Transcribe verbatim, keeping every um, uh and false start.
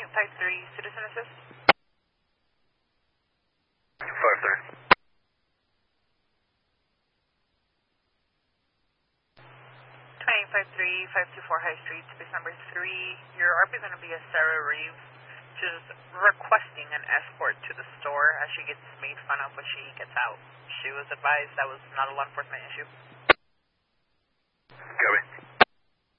five three, Citizen Assist. five three. twenty-five three, five two four High Street, space number three. Your R P is going to be a Sarah Reeves. She's requesting an escort to the store as she gets made fun of when she gets out. She was advised that was not a law enforcement issue. Copy.